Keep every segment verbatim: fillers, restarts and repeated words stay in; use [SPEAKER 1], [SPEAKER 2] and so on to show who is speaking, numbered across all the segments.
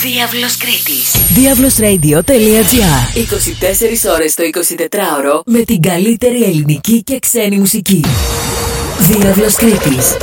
[SPEAKER 1] Διάβλος Κρήτης.
[SPEAKER 2] διάβλος ρέιντιο τελεία τζι άρ.
[SPEAKER 1] είκοσι τέσσερις ώρες το εικοσιτετράωρο
[SPEAKER 2] με την καλύτερη ελληνική και ξένη μουσική. Διάβλος Κρήτης.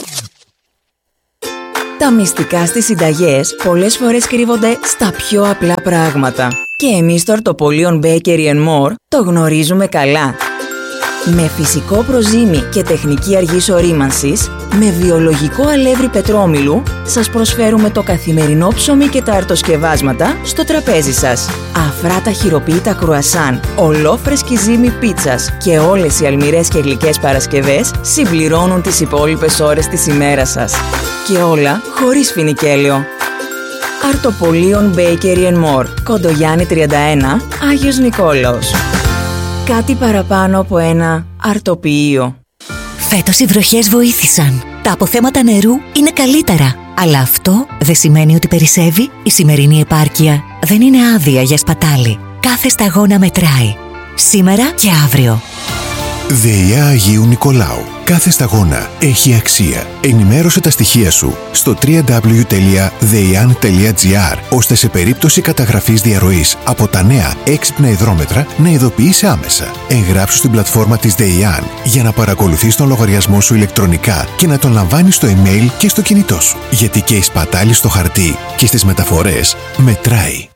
[SPEAKER 2] Τα μυστικά στις συνταγές πολλές φορές κρύβονται στα πιο απλά πράγματα. Και εμείς στο Αρτοπολίον Bakery and More το γνωρίζουμε καλά. Με φυσικό προζύμι και τεχνική αργής ορίμανσης, με βιολογικό αλεύρι πετρόμηλου, σας προσφέρουμε το καθημερινό ψωμί και τα αρτοσκευάσματα στο τραπέζι σας. Αφράτα χειροποίητα κρουασάν, ολόφρεσκη ζύμη πίτσας και όλες οι αλμυρές και γλυκές παρασκευές συμπληρώνουν τις υπόλοιπες ώρες της ημέρας σας. Και όλα χωρίς φινικέλαιο. Αρτοπολίον Bakery and More, Κοντογιάννη τριάντα ένα, Άγιος Νικόλαος. Κάτι παραπάνω από ένα αρτοποιείο.
[SPEAKER 3] Φέτος οι βροχές βοήθησαν. Τα αποθέματα νερού είναι καλύτερα. Αλλά αυτό δεν σημαίνει ότι περισσεύει. Η σημερινή επάρκεια δεν είναι άδεια για σπατάλη. Κάθε σταγόνα μετράει. Σήμερα και αύριο.
[SPEAKER 4] ΔΕΙΑ Αγίου Νικολάου. Κάθε σταγόνα έχει αξία. Ενημέρωσε τα στοιχεία σου στο double-u double-u double-u τελεία δeian τελεία τζι άρ ώστε σε περίπτωση καταγραφής διαρροής από τα νέα έξυπνα υδρόμετρα να ειδοποιείσαι άμεσα. Εγγράψου στην πλατφόρμα της ΔΕΙΑΝ για να παρακολουθείς τον λογαριασμό σου ηλεκτρονικά και να τον λαμβάνεις στο email και στο κινητό σου. Γιατί και η σπατάλη στο χαρτί και στις μεταφορές μετράει.